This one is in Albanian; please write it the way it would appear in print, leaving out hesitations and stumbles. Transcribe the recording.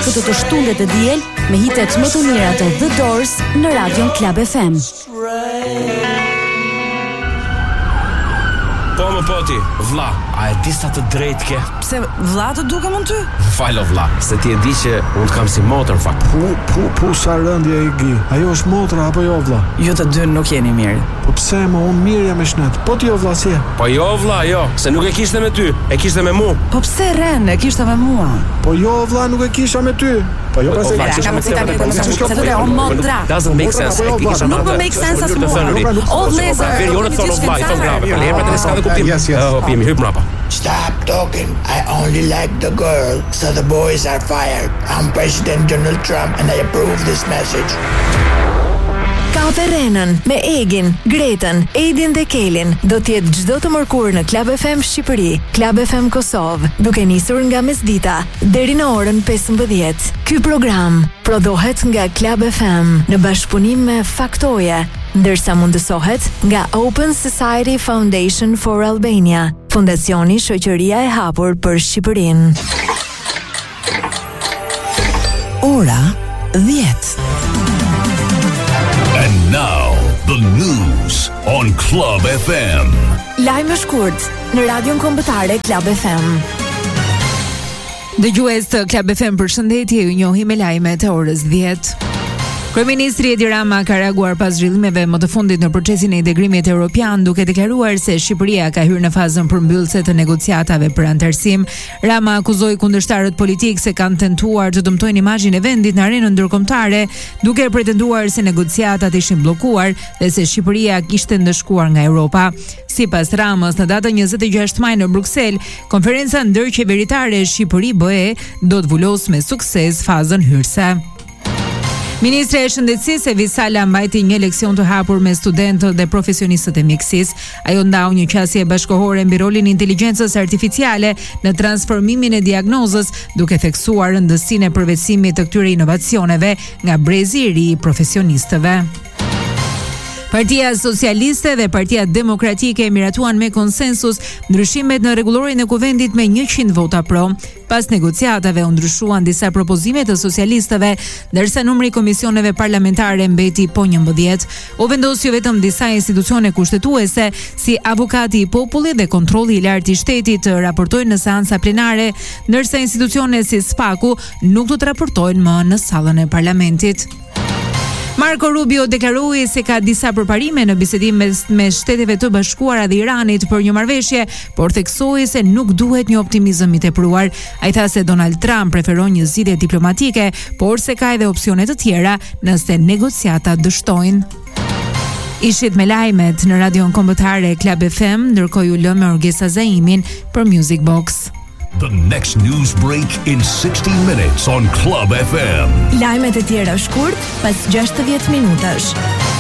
këtë të shtundet e diel me hitet më të mira të The Doors në Radion Club FM. Po më poti, vlla, a e di sa të drejtë ke? Pse vlla të duke mund ty? Falo vlla, se ti e di që unë kam si motor fakt. Pu sa rëndje e gi. Ajo është motra apo jo vlla? Ju të dy nuk jeni mirë. Po pse më unë mirë jam me shnet? Po ti jo vlla si? Po jo vlla, jo, se nuk e kishte me ty, e kishte me mu. Po pse Ren, e kishte me mua? Po jo vlla, nuk e kisha me ty. Po jo pse vlla, kam të o motra. Doesn't make sense. Nuk më make sense as mua. O vlezër. Jo në thonë vlla, i thon grave. Po lepra të s'ka kuptim. Pimi hyp mrapa. Stop talking. I only like the girl, so the boys are fired. I'm President Donald Trump and I approve this message. Kafe Renën me Egin, Gretën, Edin dhe Kelin do t'jetë çdo të mërkur në Club FM Shqipëri, Club FM Kosovë, duke nisur nga mesdita deri në orën 15. Ky program prodhohet nga Club FM në bashkëpunim me Faktoje, ndërsa mundësohet nga Open Society Foundation for Albania, fondacioni Shoqëria e Hapur për Shqipërinë. Ora 10. And now, the news on Club FM. Lajme shkurt në Radion Kombëtare Club FM. Dëgjues të Club FM, përshëndetje, ju njohim me lajmet e orës 10. Kryeministri Edi Rama ka reaguar pas zhvillimeve më të fundit në procesin e integrimit evropian, duke deklaruar se Shqipëria ka hyrë në fazën përmbyllëse të negociatave për anëtarësim. Rama akuzoi kundërshtarët politik se kanë tentuar të dëmtojnë imazhin e vendit në arenën ndërkombëtare, duke pretenduar se negociatat ishin bllokuar dhe se Shqipëria kishte ndëshkuar nga Europa. Sipas Ramës, në datën 26 maj në Bruksel, konferenca ndërqeveritare Shqipëri-BE do të vulosë me sukses fazën hyrëse. Ministre e Shëndetësisë Evi Sala mbajti një leksion të hapur me studentët dhe profesionistët e mjekësisë. Ajo ndau një qasje bashkëkohore mbi rolin e inteligjencës artificiale në transformimin e diagnozës, duke theksuar rëndësinë e përvetësimit të këtyre inovacioneve nga brezi i ri i profesionistëve. Partia Socialiste dhe Partia Demokratike miratuan me konsensus ndryshimet në rregullorin e kuvendit me 100 vota pro. Pas negociatave u ndryshuan disa propozime të socialistëve, ndërsa numri i komisioneve parlamentare mbeti po 11. U vendosi vetëm disa institucione kushtetuese, si Avokati i Popullit dhe Kontrolli i Lartë i Shtetit të raportojnë në seanca plenare, ndërsa institucione si Spaku nuk do të raportojnë më në sallën e parlamentit. Marco Rubio deklaroi se ka disa përparime në bisedim me Shteteve të Bashkuara dhe Iranit për një marrëveshje, por theksoi se nuk duhet një optimizëm i tepruar. Ai tha se Donald Trump preferon një zgjidhje diplomatike, por se ka edhe opsione të tjera nëse negociatat dështojnë. Ishit me lajmet në Radion Kombëtare Club FM, ndërkohë ju lëm me Orgesa Zaimin për Music Box. The next news break in 60 minutes on Club FM. Lajmet e tjera shkurt pas 60 minutash.